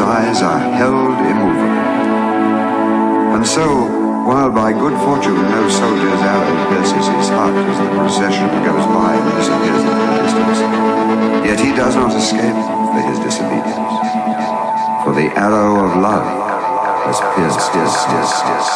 eyes are held immovable. And so, while by good fortune no soldier's arrow pierces his heart as the procession goes by and disappears in the distance, yet he does not escape for his disobedience. For the arrow of love has pierced his heart.